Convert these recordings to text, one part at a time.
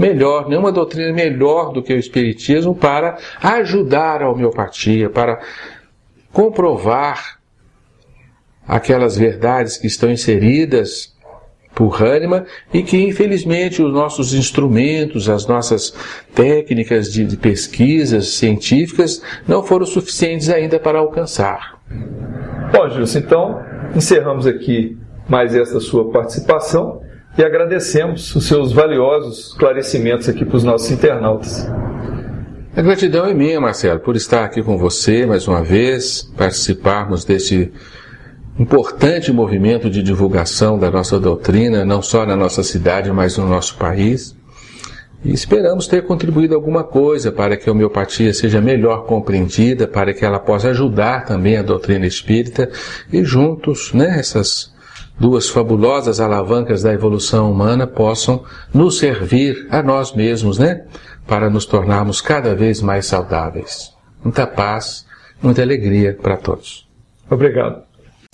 melhor, nenhuma doutrina melhor do que o Espiritismo para ajudar a homeopatia, para comprovar aquelas verdades que estão inseridas por Hahnemann e que, infelizmente, os nossos instrumentos, as nossas técnicas de pesquisas científicas não foram suficientes ainda para alcançar. Bom, Gilson, então encerramos aqui mais esta sua participação e agradecemos os seus valiosos esclarecimentos aqui para os nossos internautas. A gratidão é minha, Marcelo, por estar aqui com você mais uma vez, participarmos deste importante movimento de divulgação da nossa doutrina, não só na nossa cidade, mas no nosso país. E esperamos ter contribuído alguma coisa para que a homeopatia seja melhor compreendida, para que ela possa ajudar também a doutrina espírita e juntos, essas duas fabulosas alavancas da evolução humana possam nos servir a nós mesmos, para nos tornarmos cada vez mais saudáveis. Muita paz, muita alegria para todos. Obrigado.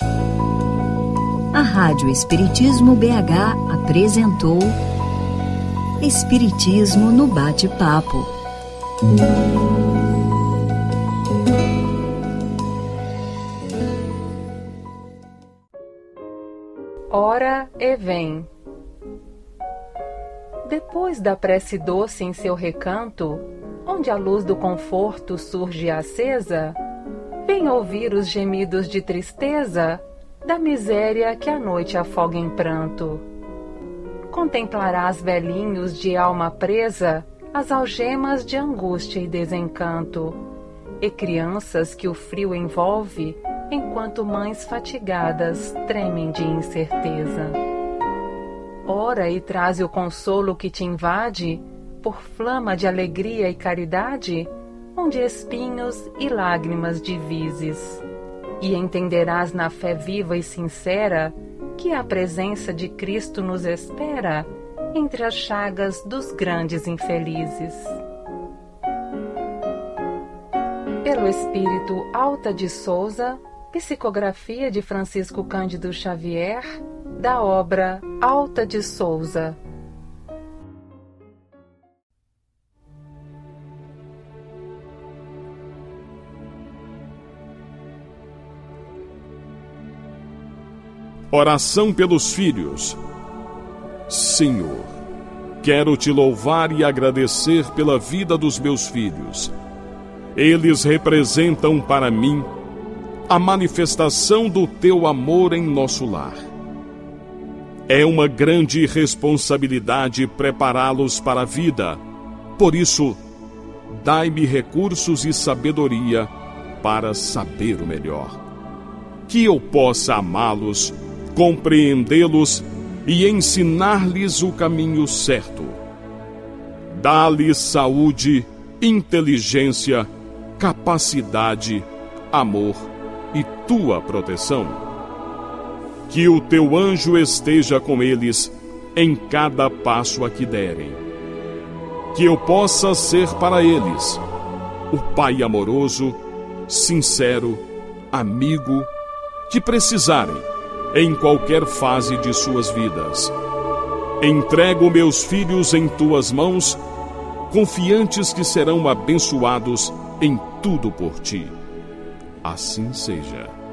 A Rádio Espiritismo BH apresentou Espiritismo no Bate-Papo. Ora e vem. Depois da prece doce em seu recanto, onde a luz do conforto surge acesa, vem ouvir os gemidos de tristeza da miséria que a noite afoga em pranto. Contemplarás velhinhos de alma presa as algemas de angústia e desencanto, e crianças que o frio envolve, enquanto mães fatigadas tremem de incerteza. Ora e traze o consolo que te invade, por flama de alegria e caridade, onde espinhos e lágrimas divises. E entenderás na fé viva e sincera que a presença de Cristo nos espera entre as chagas dos grandes infelizes. Pelo Espírito Alta de Souza, psicografia de Francisco Cândido Xavier, da obra Alta de Souza. Oração pelos filhos. Senhor, quero te louvar e agradecer pela vida dos meus filhos. Eles representam para mim a manifestação do teu amor em nosso lar. É uma grande responsabilidade prepará-los para a vida. Por isso, dai-me recursos e sabedoria para saber o melhor. Que eu possa amá-los, compreendê-los e ensinar-lhes o caminho certo. Dá-lhes saúde, inteligência, capacidade, amor e tua proteção. Que o teu anjo esteja com eles em cada passo a que derem. Que eu possa ser para eles o pai amoroso, sincero, amigo, que precisarem em qualquer fase de suas vidas. Entrego meus filhos em tuas mãos, confiantes que serão abençoados em tudo por ti. Assim seja.